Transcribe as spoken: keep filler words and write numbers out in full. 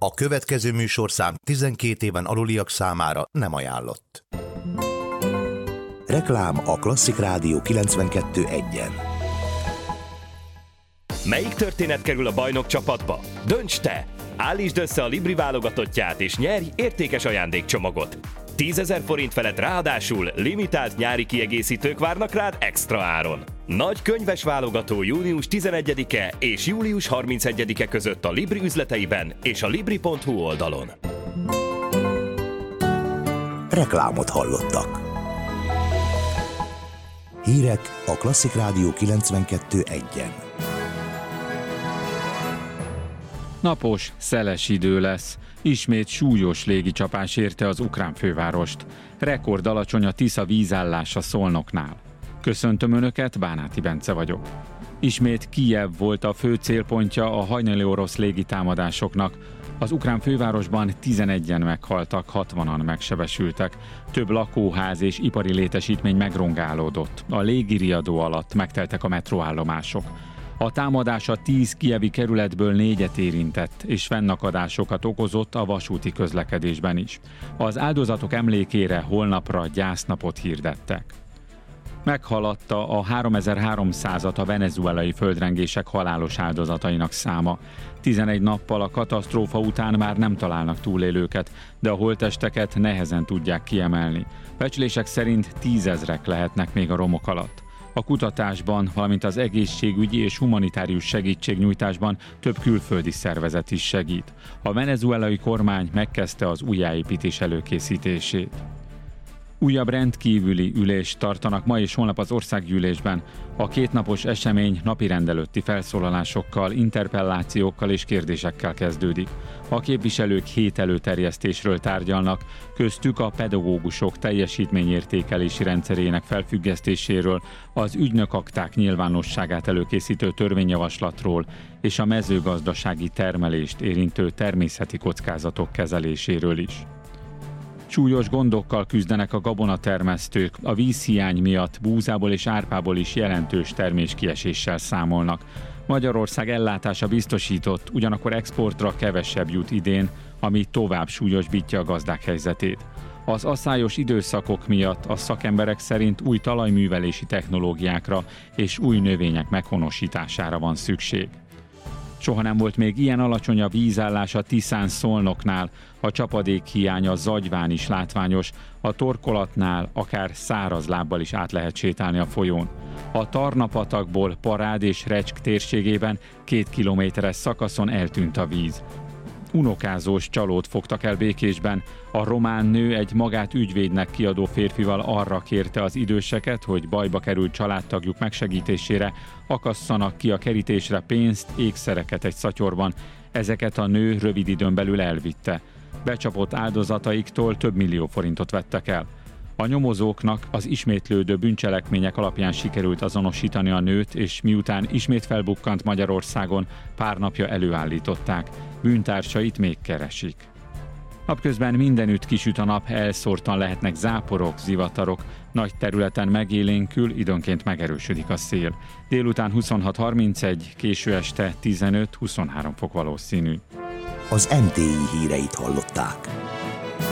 A következő műsorszám tizenkét éven aluliak számára nem ajánlott. Reklám a Klasszik Rádió kilencvenkettő egyen. Melyik történet kerül a bajnok csapatba? Dönts te! Állítsd össze a Libri válogatottját és nyerj értékes ajándékcsomagot. tízezer forint felett ráadásul limitált nyári kiegészítők várnak rád extra áron. Nagy könyves válogató június tizenegyedike és július harmincegyedike között a Libri üzleteiben és a libri pont hu oldalon. Reklámot hallottak. Hírek a Klasszik Rádió kilencvenkettő egyen. Napos, szeles idő lesz. Ismét súlyos légicsapás érte az ukrán fővárost. Rekord alacsony a Tisza vízállása Szolnoknál. Köszöntöm Önöket, Bánáti Bence vagyok. Ismét Kijev volt a fő célpontja a hajnali orosz légitámadásoknak. Az ukrán fővárosban tizenegyen meghaltak, hatvanan megsebesültek. Több lakóház és ipari létesítmény megrongálódott. A légiriadó alatt megteltek a metróállomások. A támadás a tíz kijevi kerületből négyet érintett, és fennakadásokat okozott a vasúti közlekedésben is. Az áldozatok emlékére holnapra gyásznapot hirdettek. Meghaladta a háromezer-háromszázat a venezuelai földrengések halálos áldozatainak száma. tizenegy nappal a katasztrófa után már nem találnak túlélőket, de a holttesteket nehezen tudják kiemelni. Becslések szerint tízezrek lehetnek még a romok alatt. A kutatásban, valamint az egészségügyi és humanitárius segítségnyújtásban több külföldi szervezet is segít. A venezuelai kormány megkezdte az újjáépítés előkészítését. Újabb rendkívüli ülést tartanak ma és holnap az országgyűlésben. A kétnapos esemény napirend előtti felszólalásokkal, interpellációkkal és kérdésekkel kezdődik. A képviselők hét előterjesztésről tárgyalnak, köztük a pedagógusok teljesítményértékelési rendszerének felfüggesztéséről, az ügynökakták nyilvánosságát előkészítő törvényjavaslatról és a mezőgazdasági termelést érintő természeti kockázatok kezeléséről is. Súlyos gondokkal küzdenek a gabonatermesztők, a vízhiány miatt búzából és árpából is jelentős terméskieséssel számolnak. Magyarország ellátása biztosított, ugyanakkor exportra kevesebb jut idén, ami tovább súlyosbítja a gazdák helyzetét. Az aszályos időszakok miatt a szakemberek szerint új talajművelési technológiákra és új növények meghonosítására van szükség. Soha nem volt még ilyen alacsony a vízállás a Tiszán Szolnoknál, a csapadék hiánya Zagyván is látványos, a torkolatnál akár száraz lábbal is át lehet sétálni a folyón. A Tarna-patakból Parád és Recsk térségében két kilométeres szakaszon eltűnt a víz. Unokázós csalót fogtak el Békésben. A román nő egy magát ügyvédnek kiadó férfival arra kérte az időseket, hogy bajba került családtagjuk megsegítésére, akasszanak ki a kerítésre pénzt, ékszereket egy szatyorban. Ezeket a nő rövid időn belül elvitte. Becsapott áldozataiktól több millió forintot vettek el. A nyomozóknak az ismétlődő bűncselekmények alapján sikerült azonosítani a nőt, és miután ismét felbukkant Magyarországon, pár napja előállították. Bűntársait még keresik. Napközben mindenütt kisüt a nap, elszórtan lehetnek záporok, zivatarok, nagy területen megélénkül, időnként megerősödik a szél. Délután huszonhat harmincegy, késő este tizenöt-huszonhárom fok valószínű. Az em té i híreit hallották.